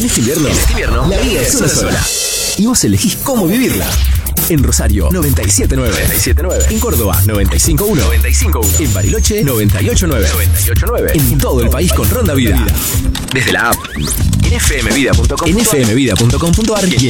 este invierno, la vida es una sola. Y vos elegís cómo vivirla. En Rosario, 97.9. En Córdoba, 95.1. En Bariloche, 98.9. En todo el país con Ronda Vida. Desde la app. En fmvida.com.ar